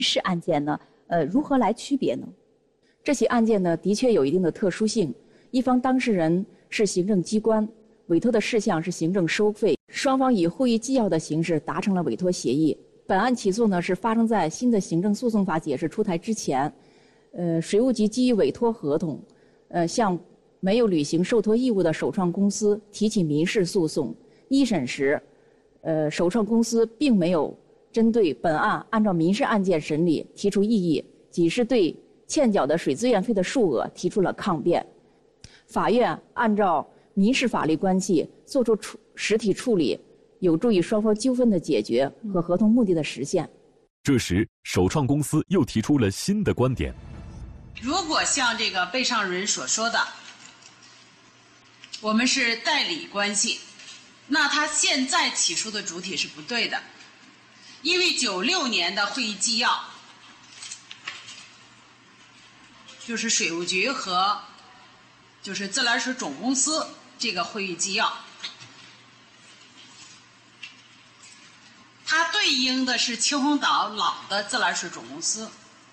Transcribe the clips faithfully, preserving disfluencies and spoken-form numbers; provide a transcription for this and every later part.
事案件呢，呃，如何来区别呢？ 这起案件呢，的确有一定的特殊性。一方当事人是行政机关，委托的事项是行政收费，双方以会议纪要的形式达成了委托协议。本案起诉呢是发生在新的行政诉讼法解释出台之前，呃，水务局基于委托合同，呃，向没有履行受托义务的首创公司提起民事诉讼。一审时，呃，首创公司并没有针对本案按照民事案件审理提出异议，仅是对欠缴的水资源费的数额提出了抗辩。法院按照民事法律关系作出处实体处理，有助于双方纠纷的解决和合同目的的实现。 这时，首创公司又提出了新的观点。 如果像这个被上人所说的，我们是代理关系，那他现在起诉的主体是不对的，因为九六年的会议纪要，就是水务局和就是自来水总公司这个会议纪要，它对应的是青红岛老的自来水总公司，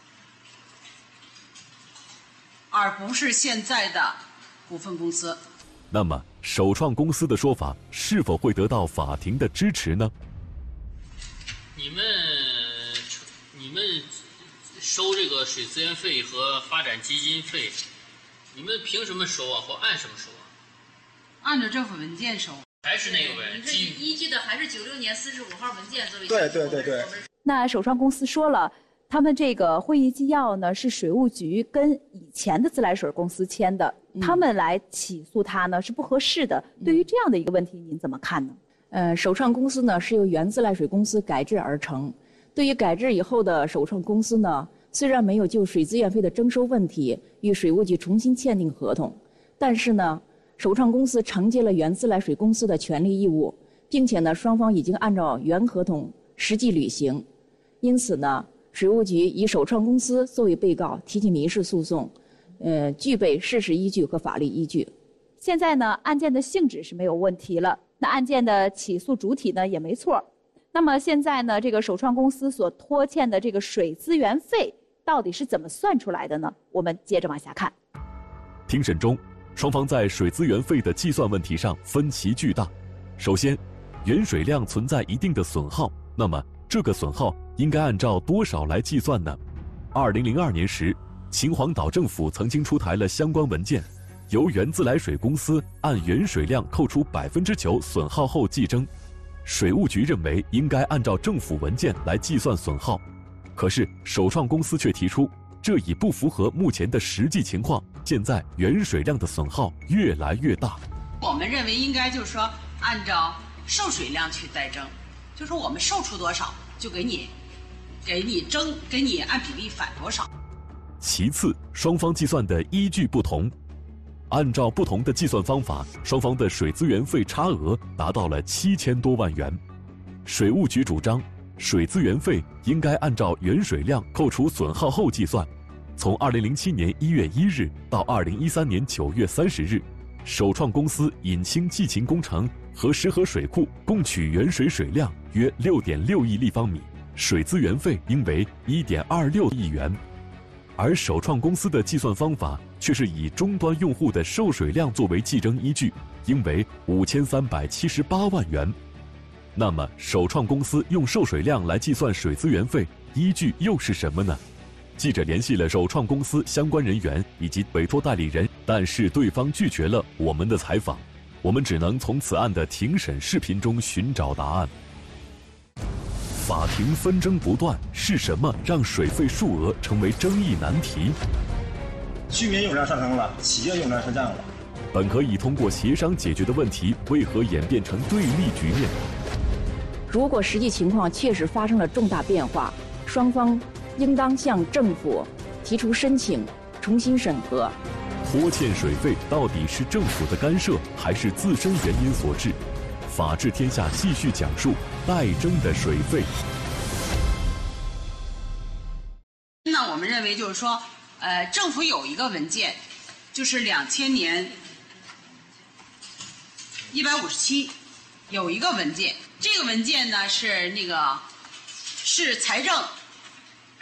而不是现在的股份公司。 那么，首创公司的说法是否会得到法庭的支持呢？ 你们，你们收这个水资源费和发展基金费，你们凭什么收啊？或按什么收啊？ 按照政府文件收。 还是那个呗， 你这依据的还是九六年四十五号文件作为。 对对对对。 那首创公司说了，他们这个会议纪要呢是水务局跟以前的自来水公司签的，嗯、他们来起诉他呢是不合适的。嗯、对于这样的一个问题，您怎么看呢？ 呃，首创公司呢是由原自来水公司改制而成。对于改制以后的首创公司呢，虽然没有就水资源费的征收问题与水务局重新签订合同，但是呢，首创公司承接了原自来水公司的权利义务，并且呢，双方已经按照原合同实际履行。因此呢，水务局以首创公司作为被告提起民事诉讼，呃，具备事实依据和法律依据。 现在呢，案件的性质是没有问题了，那案件的起诉主体呢也没错。那么现在呢，这个首创公司所拖欠的这个水资源费到底是怎么算出来的呢？我们接着往下看。 庭审中，双方在水资源费的计算问题上分歧巨大。首先，原水量存在一定的损耗，那么这个损耗应该按照多少来计算呢？二零零二年时，秦皇岛政府曾经出台了相关文件，由原自来水公司按原水量扣除百分之九损耗后计征。水务局认为应该按照政府文件来计算损耗，可是首创公司却提出，这已不符合目前的实际情况。现在原水量的损耗越来越大， 我们认为应该就是说按照受水量去代征，就是说我们售出多少就给你，给你征，给你按比例返多少。 其次，双方计算的依据不同。按照不同的计算方法，双方的水资源费差额达到了七千多万元。水务局主张，水资源费应该按照原水量扣除损耗后计算。从二零零七年一月一日到二零一三年九月三十日，首创公司引清济勤工程和石河水库共取原水水量约六点六亿立方米，水资源费应为一点二六亿元。而首创公司的计算方法却是以终端用户的受水量作为计征依据，应为五千三百七十八万元。那么，首创公司用受水量来计算水资源费，依据又是什么呢？记者联系了首创公司相关人员以及委托代理人，但是对方拒绝了我们的采访，我们只能从此案的庭审视频中寻找答案。法庭纷争不断，是什么让水费数额成为争议难题？ 居民用量上升了，企业用量下降了。 本可以通过协商解决的问题，为何演变成对立局面？ 如果实际情况确实发生了重大变化，双方应当向政府提出申请，重新审核。 拖欠水费到底是政府的干涉，还是自身原因所致？法治天下继续讲述代征的水费。 那我们认为就是说，呃，政府有一个文件，就是两千年一百五十七有一个文件，这个文件呢是那个市财政